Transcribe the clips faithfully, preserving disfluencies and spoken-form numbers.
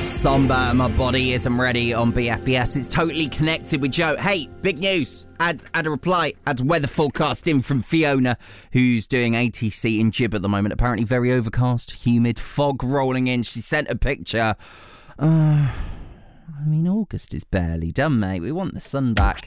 Somber, My Body Isn't Ready on B F B S. It's Totally Connected with Joe. Hey, big news. Add, add a reply. Add weather forecast in from Fiona, who's doing A T C in Jib at the moment. Apparently very overcast, humid, fog rolling in. She sent a picture. Uh, I mean, August is barely done, mate. We want the sun back.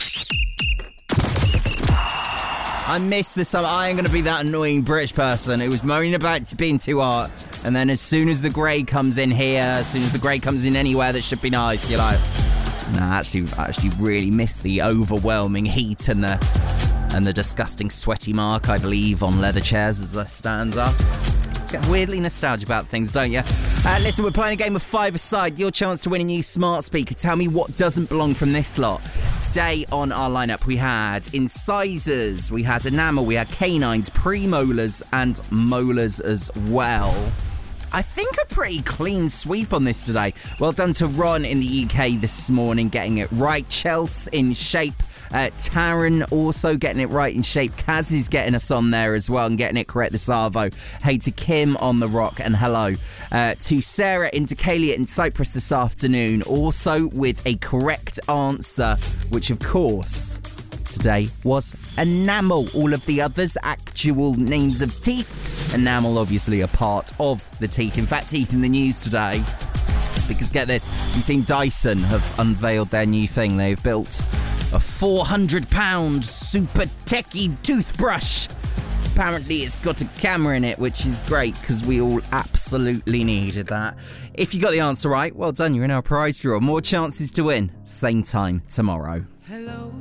I miss the summer. I ain't going to be that annoying British person who was moaning about it being too hot. And then as soon as the grey comes in here, as soon as the grey comes in anywhere that should be nice, you're like, nah, actually, I actually really miss the overwhelming heat and the and the disgusting sweaty mark I leave on leather chairs as I stand up. Get weirdly nostalgic about things, don't you? Uh, listen, we're playing a game of five-a-side. Your chance to win a new smart speaker. Tell me what doesn't belong from this lot. Today on our lineup, we had incisors, we had enamel, we had canines, premolars, and molars as well. I think a pretty clean sweep on this today. Well done to Ron in the U K this morning, getting it right. Chelsea in shape. Uh, Taryn also getting it right in shape. Kaz is getting us on there as well and getting it correct this Arvo. Hey to Kim on the rock and hello uh, to Sarah in Decalia in Cyprus this afternoon, also with a correct answer, which of course today was enamel. All of the others actual names of teeth. Enamel obviously a part of the teeth. In fact, teeth in the news today because get this, you've seen Dyson have unveiled their new thing. They've built a four hundred pound super techie toothbrush. Apparently it's got a camera in it, which is great because we all absolutely needed that. If you got the answer right, well done, you're in our prize draw. More chances to win, same time tomorrow. Hello.